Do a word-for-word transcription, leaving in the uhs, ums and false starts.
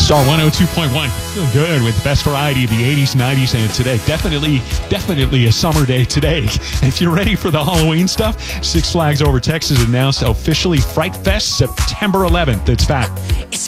Star one oh two point one. Feeling good with the best variety of the eighties, nineties, and today. Definitely, definitely a summer day today. If you're ready for the Halloween stuff, Six Flags Over Texas announced officially Fright Fest September eleventh. It's back. It's